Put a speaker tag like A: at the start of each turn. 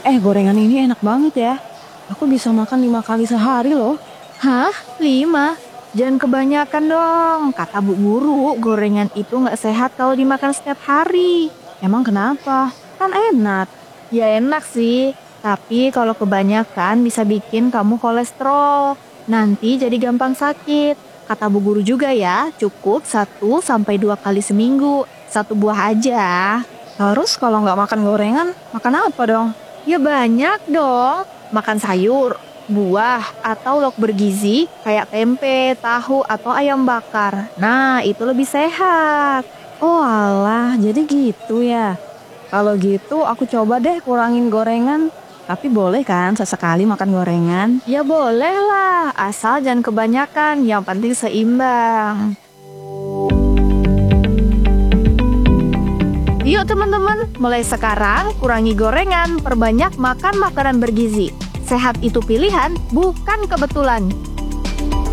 A: Gorengan ini enak banget ya. Aku bisa makan 5 kali sehari loh.
B: Hah? 5? Jangan kebanyakan dong. Kata Bu Guru, gorengan itu nggak sehat kalau dimakan setiap hari.
A: Emang kenapa? Kan enak.
B: Ya enak sih, tapi kalau kebanyakan bisa bikin kamu kolesterol. Nanti jadi gampang sakit. Kata Bu Guru juga ya, cukup 1 sampai 2 kali seminggu. 1 buah aja.
A: Terus kalau nggak makan gorengan, makan apa dong?
B: Ya banyak dong. Makan sayur, buah, atau lauk bergizi kayak tempe, tahu, atau ayam bakar. Nah, itu lebih sehat.
A: Oh alah, jadi gitu ya. Kalau gitu aku coba deh kurangin gorengan. Tapi boleh kan sesekali makan gorengan?
B: Ya boleh lah, asal jangan kebanyakan. Yang penting seimbang. Yuk teman-teman, mulai sekarang kurangi gorengan, perbanyak makan makanan bergizi. Sehat itu pilihan, bukan kebetulan.